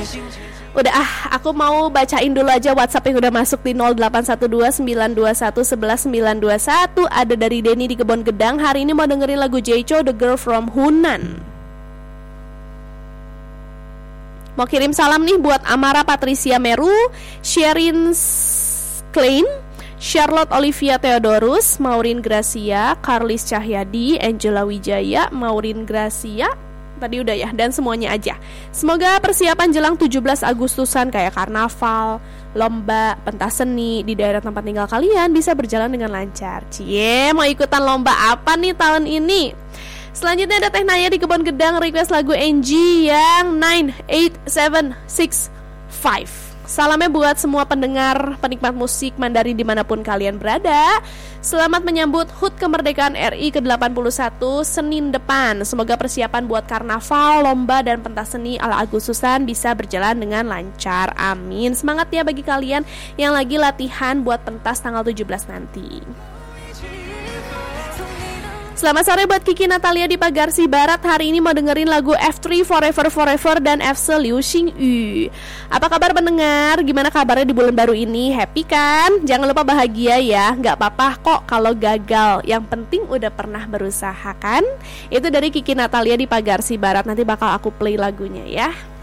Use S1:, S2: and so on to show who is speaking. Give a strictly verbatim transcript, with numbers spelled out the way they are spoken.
S1: Udah ah, aku mau bacain dulu aja WhatsApp yang udah masuk di nol delapan satu dua sembilan dua satu satu satu sembilan dua satu. Ada dari Denny di Kebon Gedang. Hari ini mau dengerin lagu Jecho, The Girl from Hunan. Mau kirim salam nih buat Amara Patricia Meru, Sherin Klein, Charlotte Olivia Theodorus, Maureen Gracia, Carlis Cahyadi, Angela Wijaya, Maureen Gracia. Tadi udah ya, dan semuanya aja. Semoga persiapan jelang tujuh belas Agustusan kayak karnaval, lomba, pentas seni di daerah tempat tinggal kalian bisa berjalan dengan lancar. Cie, mau ikutan lomba apa nih tahun ini? Selanjutnya ada Teh Naya di Kebon Gedang, request lagu N G yang nine eight seven six five. Salamnya buat semua pendengar, penikmat musik Mandarin dimanapun kalian berada. Selamat menyambut H U T Kemerdekaan R I ke delapan puluh satu Senin depan. Semoga persiapan buat karnaval, lomba, dan pentas seni ala Agustusan bisa berjalan dengan lancar. Amin. Semangat ya bagi kalian yang lagi latihan buat pentas tanggal tujuh belas nanti. Selamat sore buat Kiki Natalia di Pagarsi Barat. Hari ini mau dengerin lagu F three Forever Forever dan F C Liu Xing Yu. Apa kabar pendengar? Gimana kabarnya di bulan baru ini? Happy kan? Jangan lupa bahagia ya. Gak apa-apa kok kalau gagal. Yang penting udah pernah berusaha kan? Itu dari Kiki Natalia di Pagarsi Barat. Nanti bakal aku play lagunya ya.